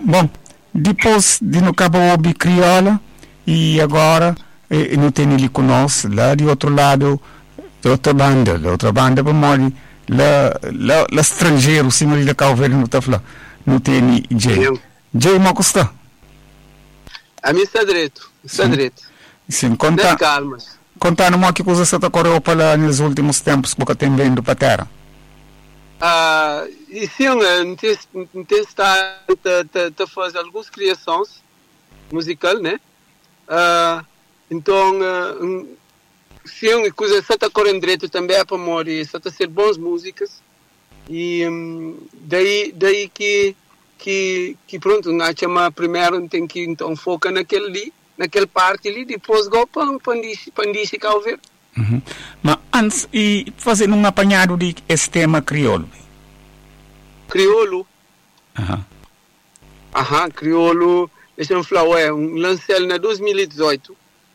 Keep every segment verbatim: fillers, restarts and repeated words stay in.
Bom, depois de no Cabo Obi Crioula, e agora eh, não tem ele conosco, lá de outro lado, de outra banda, de outra banda, para morrer, lá, lá, lá estrangeiro, sim, ali da Calveira, não está falando, não tem Jay. Jay, como está? A mim está direito, está direito. Sim, conta, calmas. Conta-nos que coisa você está correndo para lá nos últimos tempos, porque tem vindo para a terra. Ah, e sim, não tem estado a fazer algumas criações musicais, né? Ah, então, uh, sim, coisa só está correndo direito também é para morrer, só está a ser boas músicas e um, daí, daí que, que, que pronto, na chama primeiro tem que então focar naquele ali, naquele parte ali, depois go para pandice, pandice cá ver. Uhum. Mas antes, e fazendo um apanhado de esse tema crioulo? Crioulo? Aham. Aham, crioulo, deixa-me falar, é, um lancei ele na dois mil e dezoito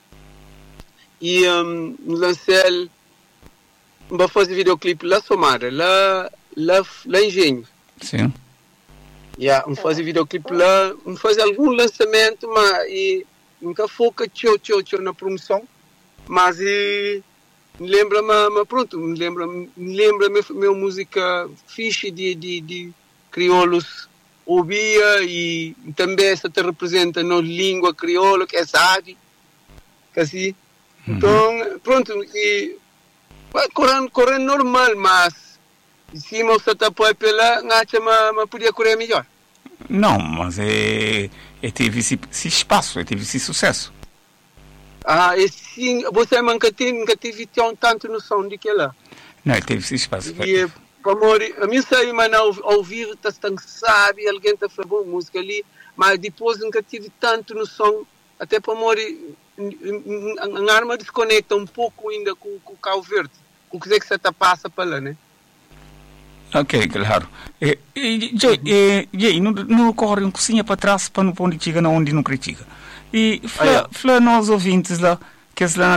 e um, lancei ele para fazer videoclipe lá Somara, lá, lá, lá Engenho. Sim. Yeah, um fazer videoclipe lá, um fazer algum lançamento, mas e nunca foca tchau, tchau, tchau na promoção, mas e lembra-me, pronto, me lembra, me lembra minha, minha música fixe de, de, de crioulos ouvia e também essa te representa na língua crioula, que é Sadi, que assim. Uhum. Então, pronto, e correndo, correndo normal, mas se você está por pela, acha que podia correr melhor. Não, mas é, é teve esse, esse espaço, é teve esse sucesso. Ah, e sim, você nunca teve, nunca teve tão, tanto noção de que lá. Não, ele teve esse espaço. E, para morrer, a mim saiu, mas ao, ao vivo, está tão sabe, alguém está fazendo música ali, mas depois nunca tive tanto noção, até para morrer, a arma desconecta um pouco ainda com, com o Cabo Verde, com o que você está passa para lá, né? Ok, claro. E, e, e, e, não, não corre um cozinha para trás para não pôr de chiga onde não critica. E fala, fala nós ouvintes lá, que é lá